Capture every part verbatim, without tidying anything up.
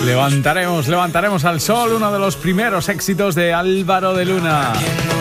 Levantaremos, levantaremos al sol, uno de los primeros éxitos de Álvaro de Luna.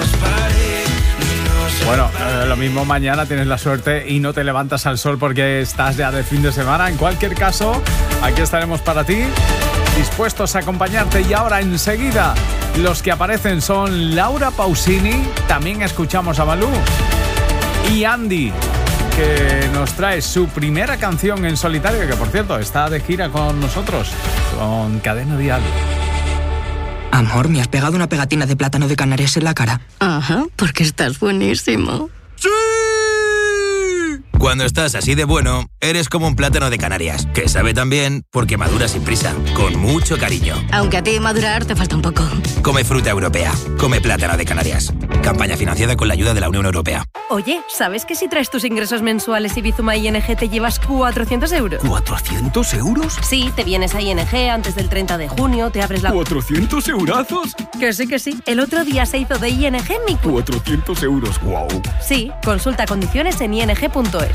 Bueno, eh, lo mismo mañana tienes la suerte y no te levantas al sol porque estás ya de fin de semana. En cualquier caso, aquí estaremos para ti, dispuestos a acompañarte. Y ahora enseguida, los que aparecen son Laura Pausini, también escuchamos a Malú, y Andy, que nos trae su primera canción en solitario, que por cierto está de gira con nosotros, con Cadena Dial. Amor, me has pegado una pegatina de plátano de Canarias en la cara. Ajá, porque estás buenísimo. ¡Sí! Cuando estás así de bueno, eres como un plátano de Canarias, que sabe tan bien porque madura sin prisa, con mucho cariño. Aunque a ti madurar te falta un poco. Come fruta europea, come plátano de Canarias. Campaña financiada con la ayuda de la Unión Europea. Oye, ¿sabes que si traes tus ingresos mensuales y Bizuma I N G te llevas cuatrocientos euros? ¿cuatrocientos euros? Sí, te vienes a I N G antes del treinta de junio, te abres la... ¿cuatrocientos eurazos? Que sí, que sí. El otro día se hizo de I N G mi... cuatrocientos euros, wow. Sí, consulta condiciones en i n g punto es.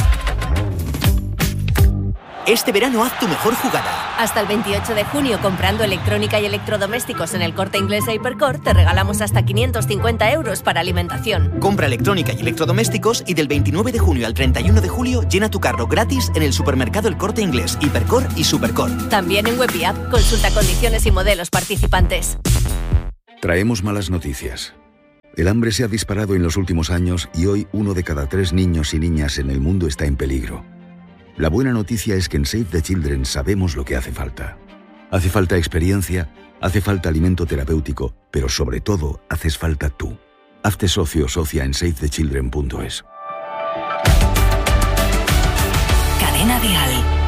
Este verano haz tu mejor jugada. Hasta el veintiocho de junio, comprando electrónica y electrodomésticos en el Corte Inglés e Hipercor, te regalamos hasta quinientos cincuenta euros para alimentación. Compra electrónica y electrodomésticos y del veintinueve de junio al treinta y uno de julio llena tu carro gratis en el supermercado El Corte Inglés, Hipercor y Supercor. También en web y app. Consulta condiciones y modelos participantes. Traemos malas noticias. El hambre se ha disparado en los últimos años y hoy uno de cada tres niños y niñas en el mundo está en peligro. La buena noticia es que en Save the Children sabemos lo que hace falta. Hace falta experiencia, hace falta alimento terapéutico, pero sobre todo haces falta tú. Hazte socio o socia en save the children punto es. Cadena Dial.